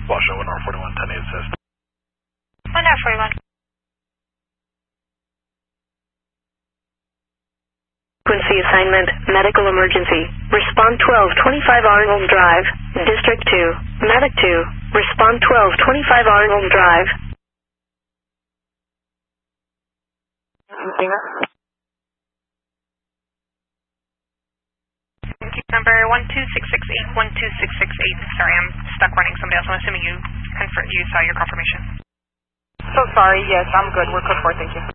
Washoe, 1R41, 10-8 assist. 1R41. Frequency assignment, medical emergency. Respond 1225 Arnold Drive, District 2. Medic 2. Respond 1225 Arnold Drive. Number 12668, 12668. Sorry, I'm stuck running somebody else. I'm assuming you saw your confirmation. So sorry, yes, I'm good. We're code 4, thank you.